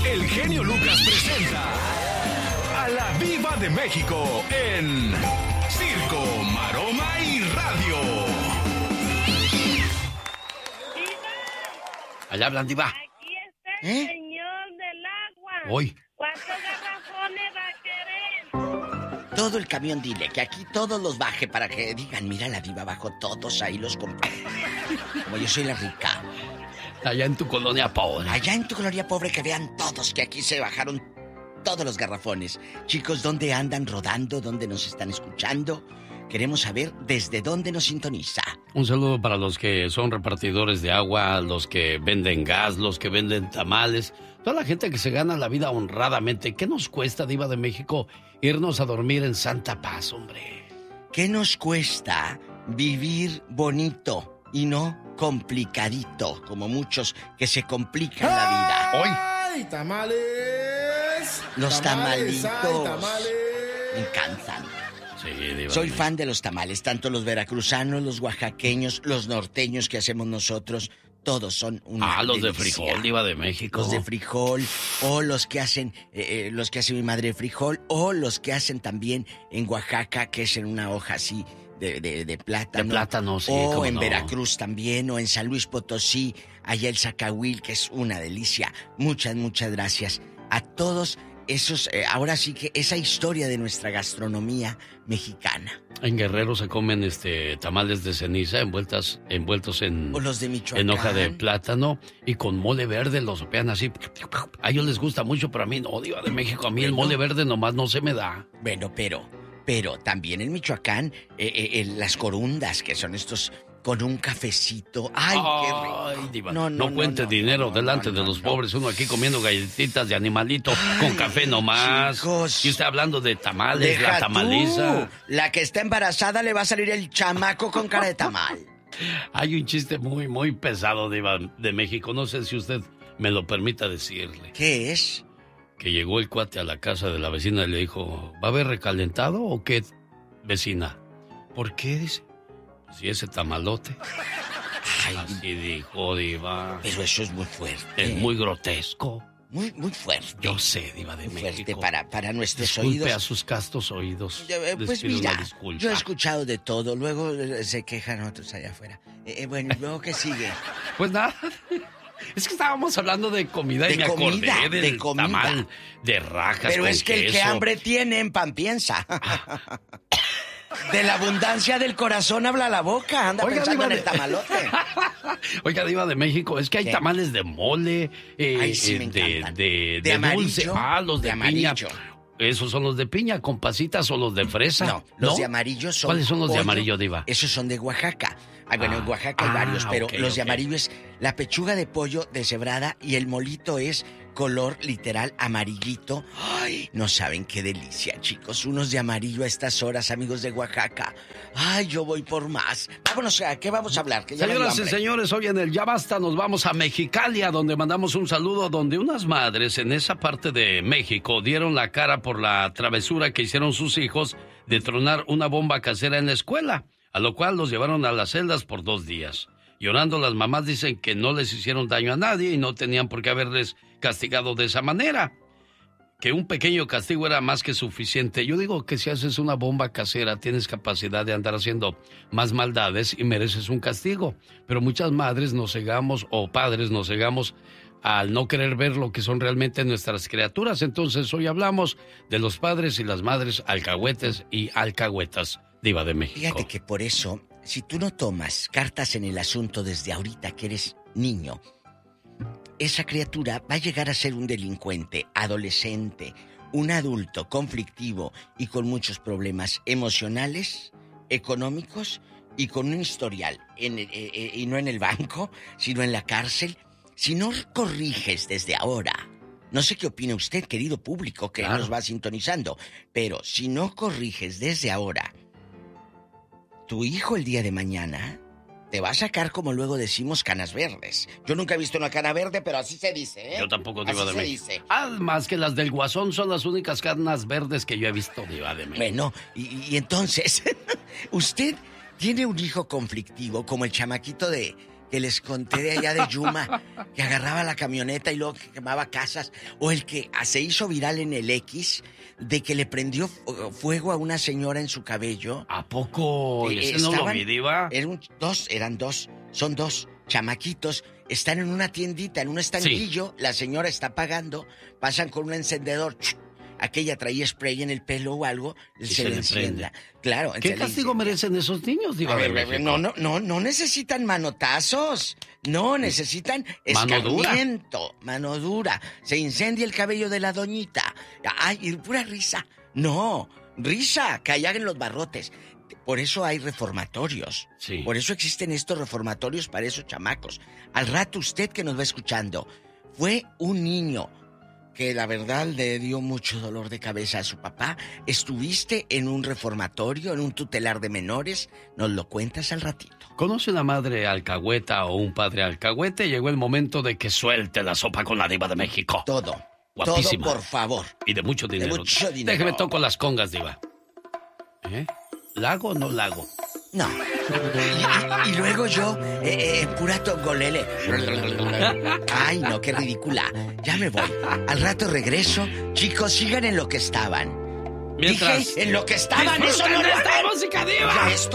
El genio Lucas presenta a la Diva de México en Circo, Maroma y Radio. Allá hablan, Diva. Aquí está el señor del agua. Hoy. ¿Cuántos garrafones va a querer? Todo el camión, dile que aquí todos los baje para que digan, mira la Diva bajó todos, ahí los compré. Como yo soy la rica. Allá en tu colonia pobre. Allá en tu colonia pobre que vean todos que aquí se bajaron todos los garrafones. Chicos, ¿dónde andan rodando? ¿Dónde nos están escuchando? Queremos saber desde dónde nos sintoniza. Un saludo para los que son repartidores de agua, los que venden gas, los que venden tamales, toda la gente que se gana la vida honradamente. ¿Qué nos cuesta, Diva de México, irnos a dormir en santa paz, hombre? ¿Qué nos cuesta vivir bonito y no complicadito, como muchos que se complican la vida? ¡Ay, tamales! Los tamalitos. ¡Ay, tamales! Me encantan. Sí, Diva. Soy fan de los tamales, tanto los veracruzanos, los oaxaqueños, los norteños que hacemos nosotros, todos son una los delicia. de frijol, Diva de México. Los de frijol, o los que hacen mi madre de frijol, o los que hacen también en Oaxaca, que es en una hoja así de plátano. De plátano, sí. O en no. Veracruz también, o en San Luis Potosí, allá el zacahuil, que es una delicia. Muchas, muchas gracias a todos esos, ahora sí que esa historia de nuestra gastronomía mexicana. En Guerrero se comen tamales de ceniza envueltos en, O los de Michoacán. en hoja de plátano y con mole verde, los sopean así. A ellos les gusta mucho, pero a mí no, Diva de México. A mí el mole verde nomás no se me da. Bueno, pero también en Michoacán, las corundas, que son estos con un cafecito. ¡Ay, qué rico! Diva, no cuente dinero delante de los pobres. Uno aquí comiendo galletitas de animalito con café nomás. Chicos. Y usted hablando de tamales, Deja la tamaliza. tú. La que está embarazada le va a salir el chamaco con cara de tamal. Hay un chiste muy, muy pesado, Diva de México. No sé si usted me lo permita decirle. ¿Qué es? Que llegó el cuate a la casa de la vecina y le dijo, ¿va a haber recalentado o qué, vecina? ¿Por qué? Dice, si ese tamalote. Ay, así dijo, Diva. Pero eso es muy fuerte. Es muy grotesco. Muy, muy fuerte. Yo sé, Diva de Muy México. fuerte para nuestros Disculpe oídos. a sus castos oídos. Pues Les pido mira, una disculpa. yo he escuchado de todo. Luego se quejan otros allá afuera. Bueno, ¿y luego qué sigue? Pues nada. Es que estábamos hablando de comida y me acordé del tamal de rajas. Pero con es que el que queso. hambre tiene, en pan piensa. De la abundancia del corazón habla la boca. Anda pensando en el tamalote. Oiga, Diva de México, es que hay tamales de mole, Ay, sí, me encantan. de amarillo, dulce. Los de piña. amarillo. ¿Esos son los de piña con pasitas o los de fresa? No, los de amarillo son... ¿Cuáles son los de pollo. amarillo, Diva? Esos son de Oaxaca. Ay, bueno, en Oaxaca hay varios, pero los de amarillo es la pechuga de pollo deshebrada y el molito es color literal amarillito. Ay, no saben qué delicia, chicos. Unos de amarillo a estas horas, amigos de Oaxaca. Ay, yo voy por más. Vámonos, ¿a qué vamos a hablar? Que ya me dio Señoras y hambre. señores, hoy en el Ya Basta nos vamos a Mexicalia, donde mandamos un saludo, donde unas madres en esa parte de México dieron la cara por la travesura que hicieron sus hijos de tronar una bomba casera en la escuela, a lo cual los llevaron a las celdas por 2 días. Llorando, las mamás dicen que no les hicieron daño a nadie y no tenían por qué haberles castigado de esa manera, que un pequeño castigo era más que suficiente. Yo digo que si haces una bomba casera tienes capacidad de andar haciendo más maldades y mereces un castigo, pero muchas madres nos cegamos o padres nos cegamos al no querer ver lo que son realmente nuestras criaturas. Entonces hoy hablamos de los padres y las madres alcahuetes y alcahuetas, Diva de México. Fíjate que por eso, si tú no tomas cartas en el asunto desde ahorita que eres niño, esa criatura va a llegar a ser un delincuente, adolescente, un adulto conflictivo y con muchos problemas emocionales, económicos y con un historial, y no en el banco, sino en la cárcel. Si no corriges desde ahora, no sé qué opina usted, querido público, que nos va sintonizando, pero si no corriges desde ahora, tu hijo el día de mañana te va a sacar, como luego decimos, canas verdes. Yo nunca he visto una cana verde, pero así se dice, ¿eh? Yo tampoco, Diva así de se México. dice. Más que las del Guasón son las únicas canas verdes que yo he visto, Diva de México. Bueno, y entonces, usted tiene un hijo conflictivo, como el chamaquito que les conté de allá de Yuma, que agarraba la camioneta y luego que quemaba casas, o el que se hizo viral en el X, de que le prendió fuego a una señora en su cabello. ¿A poco? ¿Ese no lo vi, Diva? Son dos chamaquitos, están en una tiendita, en un estanquillo, la señora está pagando, pasan con un encendedor, aquella traía spray en el pelo o algo, se le encienda. Claro. ¿Qué castigo merecen esos niños, Diva? No necesitan manotazos. No, necesitan escarmiento. Mano dura. Se incendia el cabello de la doñita. Ay, y pura risa. No, risa, que allá en los barrotes. Por eso hay reformatorios. Sí. Por eso existen estos reformatorios para esos chamacos. Al rato usted que nos va escuchando, fue un niño que la verdad le dio mucho dolor de cabeza a su papá. ¿Estuviste en un reformatorio, en un tutelar de menores? Nos lo cuentas al ratito. ¿Conoce una madre alcahueta o un padre alcahuete? Llegó el momento de que suelte la sopa con la Diva de México. Todo. Guapísima. Todo, por favor. Y de mucho dinero. Déjeme toco las congas, Diva. ¿Lago o no lago? No. Y luego yo, pura tongolele. Ay, no, qué ridícula. Ya me voy. Al rato regreso. Chicos, sigan en lo que estaban. Mientras... Dije, en lo que estaban. Eso no esta música, Diva. Ya esto.